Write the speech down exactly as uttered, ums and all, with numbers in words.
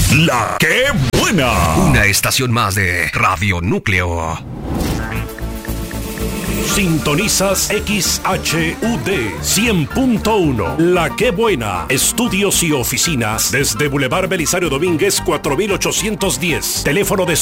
La que buena. Una estación más de Radio Núcleo. Sintonizas X H U D cien punto uno. La que buena. Estudios y oficinas desde Boulevard Belisario Domínguez cuatro mil ochocientos diez. Teléfono de